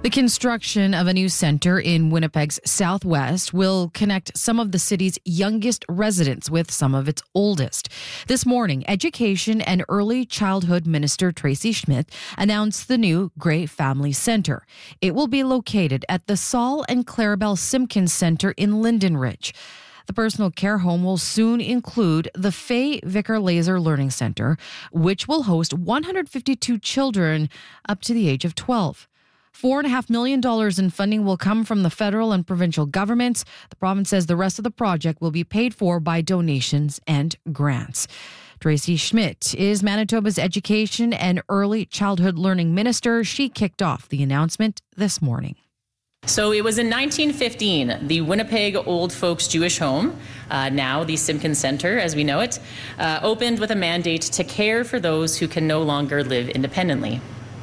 The construction of a new center in Winnipeg's southwest will connect some of the city's youngest residents with some of its oldest. This morning, Education and Early Childhood Minister Tracy Schmidt announced the new Gray Family Center. It will be located at the Saul and Clarabelle Simpkins Center in Linden Ridge. The personal care home will soon include the Faye Vicker Laser Learning Center, which will host 152 children up to the age of 12. $4.5 million in funding will come from the federal and provincial governments. The province says the rest of the project will be paid for by donations and grants. Tracy Schmidt is Manitoba's Education and Early Childhood Learning Minister. She kicked off the announcement this morning. So it was in 1915, the Winnipeg Old Folks Jewish Home, now the Simpkins Center as we know it, opened with a mandate to care for those who can no longer live independently.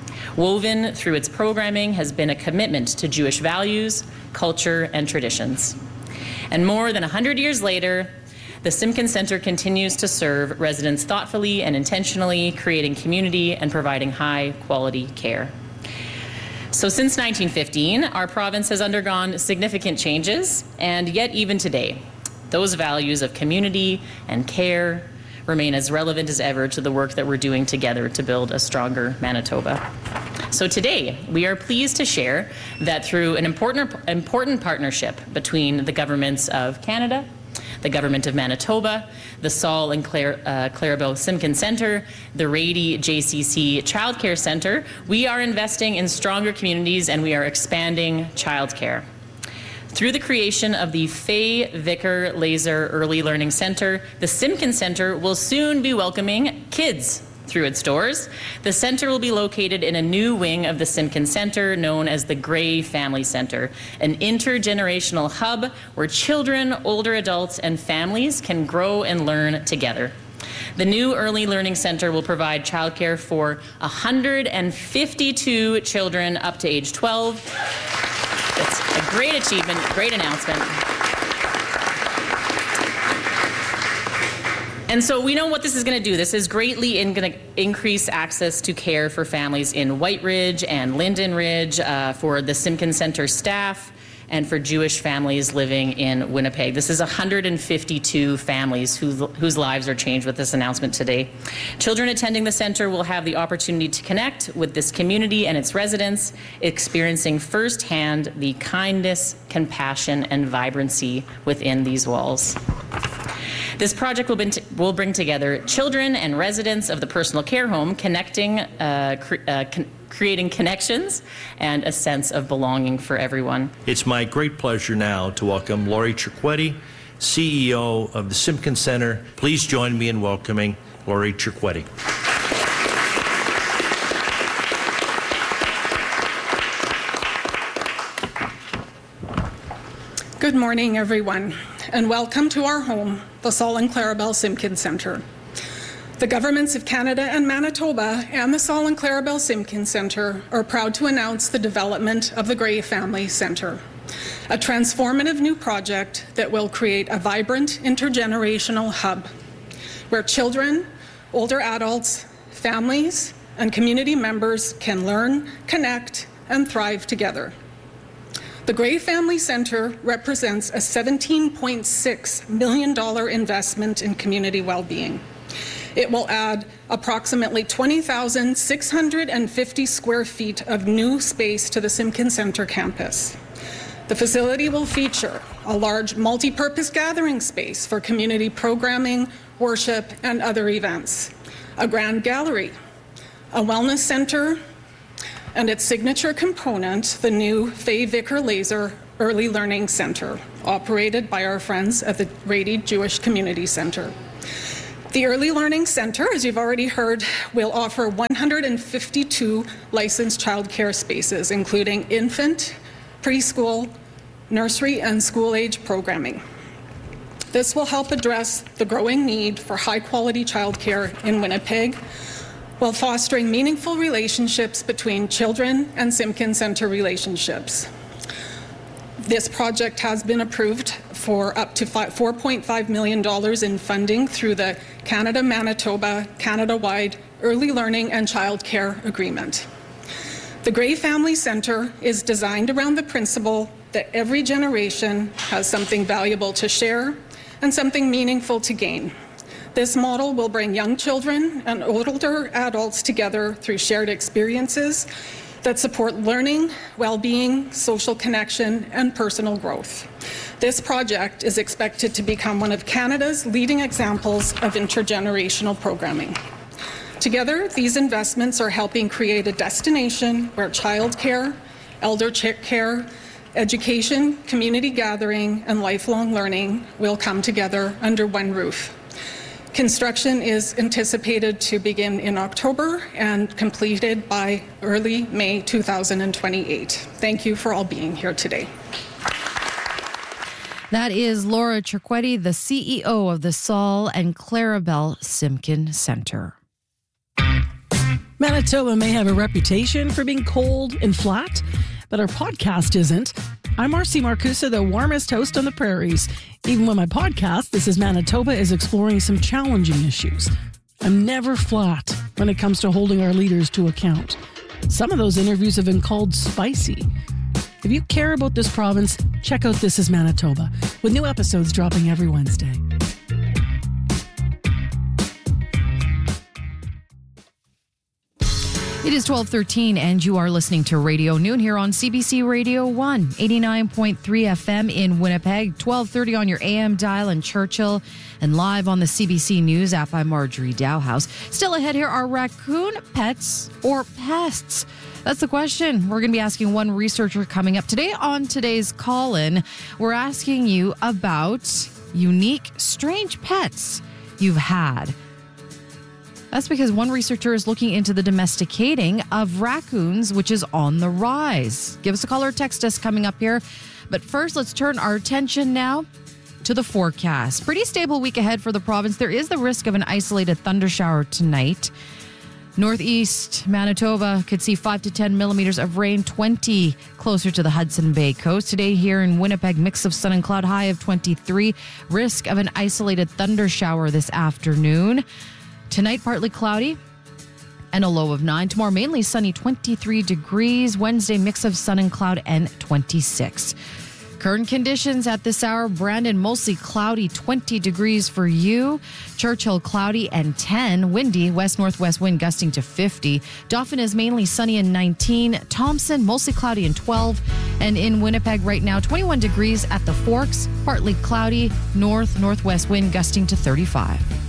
Woven through its programming has been a commitment to Jewish values, culture, and traditions. And more than 100 years later, the Simpkins Center continues to serve residents thoughtfully and intentionally, creating community and providing high-quality care. So since 1915, our province has undergone significant changes, and yet even today, those values of community and care remain as relevant as ever to the work that we're doing together to build a stronger Manitoba. So today, we are pleased to share that through an important partnership between the governments of Canada, the Government of Manitoba, the Saul and Clarabelle Simpkins Center, the Rady JCC Childcare Center, we are investing in stronger communities and we are expanding childcare. Through the creation of the Faye Vicker Laser Early Learning Center, the Simpkins Center will soon be welcoming kids through its doors. The center will be located in a new wing of the Simpkins Center known as the Gray Family Center, an intergenerational hub where children, older adults, and families can grow and learn together. The new Early Learning Center will provide childcare for 152 children up to age 12. It's a great achievement, great announcement. And so we know what this is going to do. This is greatly going to increase access to care for families in White Ridge and Linden Ridge, for the Simpkins Center staff, and for Jewish families living in Winnipeg. This is 152 families whose lives are changed with this announcement today. Children attending the center will have the opportunity to connect with this community and its residents, experiencing firsthand the kindness, compassion, and vibrancy within these walls. This project will bring together children and residents of the personal care home, creating connections and a sense of belonging for everyone. It's my great pleasure now to welcome Laurie Cerquetti, CEO of the Simpkins Center. Please join me in welcoming Laurie Cerquetti. Good morning, everyone, and welcome to our home, the Saul and Clarabelle Simpkins Center. The governments of Canada and Manitoba and the Saul and Clarabelle Simpkins Center are proud to announce the development of the Gray Family Center, a transformative new project that will create a vibrant intergenerational hub where children, older adults, families, and community members can learn, connect, and thrive together. The Gray Family Center represents a $17.6 million investment in community well-being. It will add approximately 20,650 square feet of new space to the Simpkins Center campus. The facility will feature a large multi-purpose gathering space for community programming, worship, and other events, a grand gallery, a wellness center, and its signature component, the new Faye Vicker Laser Early Learning Center, operated by our friends at the Rady Jewish Community Center. The Early Learning Center, as you've already heard, will offer 152 licensed childcare spaces, including infant, preschool, nursery, and school-age programming. This will help address the growing need for high-quality childcare in Winnipeg, while fostering meaningful relationships between children and Simpkins Center relationships. This project has been approved for up to $4.5 million in funding through the Canada-Manitoba Canada-wide Early Learning and Childcare Agreement. The Gray Family Center is designed around the principle that every generation has something valuable to share and something meaningful to gain. This model will bring young children and older adults together through shared experiences that support learning, well-being, social connection, and personal growth. This project is expected to become one of Canada's leading examples of intergenerational programming. Together, these investments are helping create a destination where childcare, elder care, education, community gathering, and lifelong learning will come together under one roof. Construction is anticipated to begin in October and completed by early May 2028. Thank you for all being here today. That is Laura Cerquetti, the CEO of the Saul and Clarabelle Simkin Center. Manitoba may have a reputation for being cold and flat, but our podcast isn't. I'm Marcy Marcusa, the warmest host on the prairies. Even when my podcast, This is Manitoba, is exploring some challenging issues. I'm never flat when it comes to holding our leaders to account. Some of those interviews have been called spicy. If you care about this province, check out This is Manitoba, with new episodes dropping every Wednesday. It is 12:13 and you are listening to Radio Noon here on CBC Radio 1, 89.3 FM in Winnipeg, 12:30 on your AM dial in Churchill, and live on the CBC News app by Marjorie Dowhouse. Still ahead here, are raccoon pets or pests? That's the question we're going to be asking one researcher coming up. Today on today's call-in, we're asking you about unique, strange pets you've had. That's because one researcher is looking into the domesticating of raccoons, which is on the rise. Give us a call or text us coming up here. But first, let's turn our attention now to the forecast. Pretty stable week ahead for the province. There is the risk of an isolated thundershower tonight. Northeast Manitoba could see 5 to 10 millimeters of rain, 20 closer to the Hudson Bay coast. Today here in Winnipeg, mix of sun and cloud, high of 23. Risk of an isolated thundershower this afternoon. Tonight, partly cloudy and a low of 9. Tomorrow, mainly sunny, 23 degrees. Wednesday, mix of sun and cloud and 26. Current conditions at this hour, Brandon, mostly cloudy, 20 degrees for you. Churchill, cloudy and 10. Windy, west-northwest wind gusting to 50. Dauphin is mainly sunny and 19. Thompson, mostly cloudy and 12. And in Winnipeg right now, 21 degrees at the Forks. Partly cloudy, north-northwest wind gusting to 35.